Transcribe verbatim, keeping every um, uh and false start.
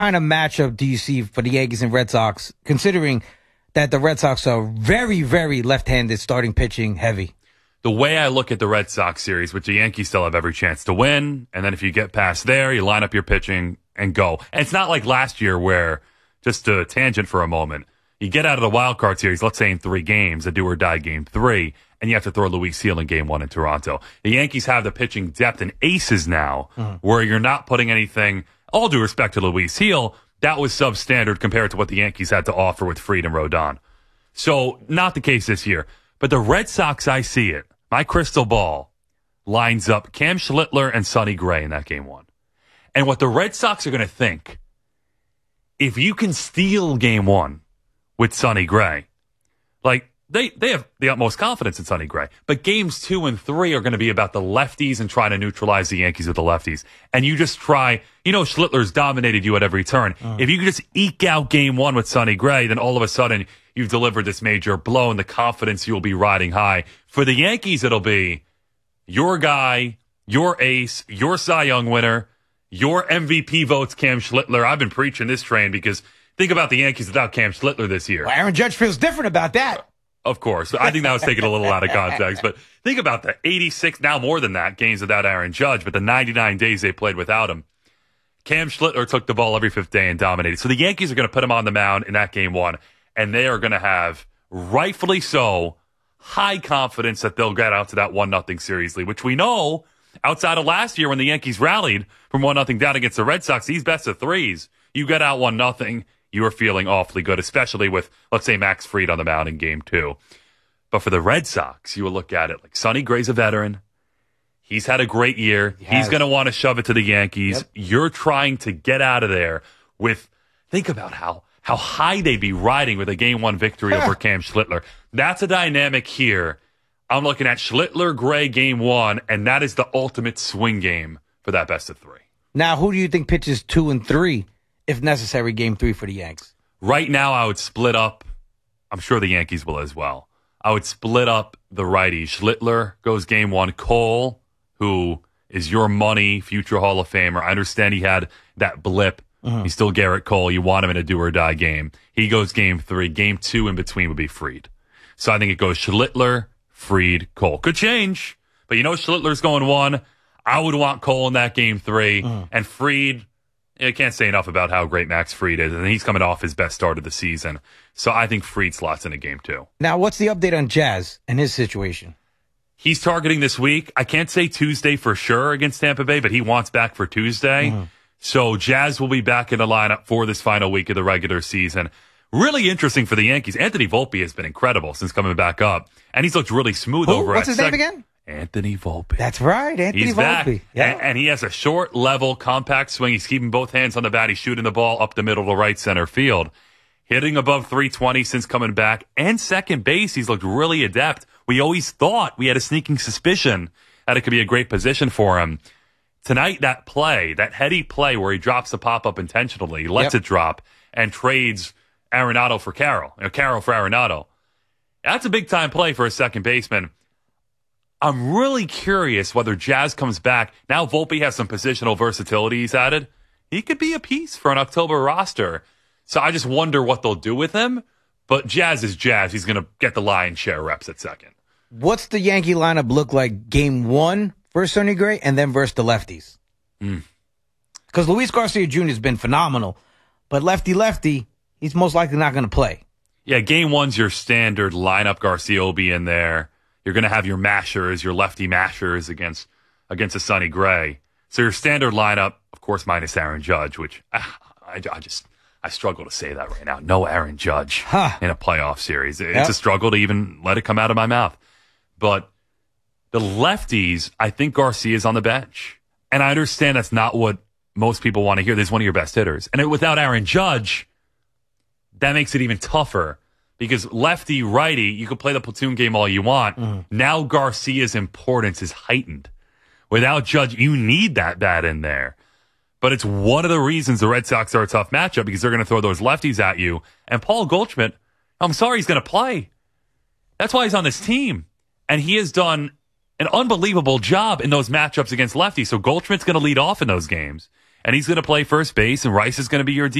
kind of matchup do you see for the Yankees and Red Sox, considering that the Red Sox are very, very left-handed starting pitching heavy? The way I look at the Red Sox series, which the Yankees still have every chance to win, and then if you get past there, you line up your pitching and go. And it's not like last year where, just a tangent for a moment, you get out of the wild card series, let's say in three games, a do-or-die game three, and you have to throw Luis Seal in game one in Toronto. The Yankees have the pitching depth and aces now, mm-hmm. where you're not putting anything, all due respect to Luis Seal, that was substandard compared to what the Yankees had to offer with Fried and Rodon. So, not the case this year. But the Red Sox, I see it. My crystal ball lines up Cam Schlittler and Sonny Gray in that game one. And what the Red Sox are going to think, if you can steal game one with Sonny Gray, like, they, they have the utmost confidence in Sonny Gray. But games two and three are going to be about the lefties and trying to neutralize the Yankees with the lefties. And you just try, you know, Schlittler's dominated you at every turn. Mm. If you can just eke out game one with Sonny Gray, then all of a sudden you've delivered this major blow and the confidence you'll be riding high. For the Yankees, it'll be your guy, your ace, your Cy Young winner, your M V P votes, Cam Schlittler. I've been preaching this train because think about the Yankees without Cam Schlittler this year. Well, Aaron Judge feels different about that. Of course. I think that was taken a little out of context. But think about the eighty-six, now more than that, games without Aaron Judge, but the ninety-nine days they played without him. Cam Schlittler took the ball every fifth day and dominated. So the Yankees are going to put him on the mound in that game one, and they are going to have, rightfully so, high confidence that they'll get out to that one nothing series lead, which we know outside of last year when the Yankees rallied from one nothing down against the Red Sox, these best of threes, you get out one nothing. You are feeling awfully good, especially with, let's say, Max Fried on the mound in game two. But for the Red Sox, you will look at it like Sonny Gray's a veteran. He's had a great year. He He's going to want to shove it to the Yankees. Yep. You're trying to get out of there with, think about how, how high they'd be riding with a game one victory over Cam Schlittler. That's a dynamic here. I'm looking at Schlittler, Gray game one, and that is the ultimate swing game for that best of three. Now, who do you think pitches two and three? If necessary, game three for the Yanks? Right now, I would split up. I'm sure the Yankees will as well. I would split up the righties. Schlittler goes game one. Cole, who is your money, future Hall of Famer. I understand he had that blip. Mm-hmm. He's still Garrett Cole. You want him in a do-or-die game. He goes game three. Game two in between would be Fried. So I think it goes Schlittler, Fried, Cole. Could change, but you know Schlittler's going one. I would want Cole in that game three. Mm-hmm. And Fried, I can't say enough about how great Max Fried is, and he's coming off his best start of the season. So I think Fried slots in a game two. Now, what's the update on Jazz and his situation? He's targeting this week. I can't say Tuesday for sure against Tampa Bay, but he wants back for Tuesday. Mm-hmm. So Jazz will be back in the lineup for this final week of the regular season. Really interesting for the Yankees. Anthony Volpe has been incredible since coming back up, and he's looked really smooth Who? over What's at his sec- name again? Anthony Volpe. That's right, Anthony He's Volpe. back. Yeah. And, and he has a short, level, compact swing. He's keeping both hands on the bat. He's shooting the ball up the middle to right center field. Hitting above three twenty since coming back. And second base, he's looked really adept. We always thought, we had a sneaking suspicion that it could be a great position for him. Tonight, that play, that heady play where he drops the pop-up intentionally, lets yep. it drop, and trades Arenado for Carroll. You know, Carroll for Arenado. That's a big-time play for a second baseman. I'm really curious whether Jazz comes back. Now Volpe has some positional versatility he's added. He could be a piece for an October roster. So I just wonder what they'll do with him. But Jazz is Jazz. He's going to get the lion's share reps at second. What's the Yankee lineup look like game one versus Sonny Gray and then versus the lefties? Because mm. Luis Garcia Junior has been phenomenal. But lefty-lefty, he's most likely not going to play. Yeah, game one's your standard lineup. Garcia will be in there. You're going to have your mashers, your lefty mashers against against a Sonny Gray. So your standard lineup, of course, minus Aaron Judge, which ah, I, I just I struggle to say that right now. No Aaron Judge huh. in a playoff series. It's yep. a struggle to even let it come out of my mouth. But the lefties, I think Garcia's on the bench. And I understand that's not what most people want to hear. This is one of your best hitters. And without Aaron Judge, that makes it even tougher. Because lefty, righty, you can play the platoon game all you want. Mm. Now Garcia's importance is heightened. Without Judge, you need that bat in there. But it's one of the reasons the Red Sox are a tough matchup, because they're going to throw those lefties at you. And Paul Goldschmidt, I'm sorry he's going to play. That's why he's on this team. And he has done an unbelievable job in those matchups against lefties. So Goldschmidt's going to lead off in those games. and he's going to play first base, and Rice is going to be your D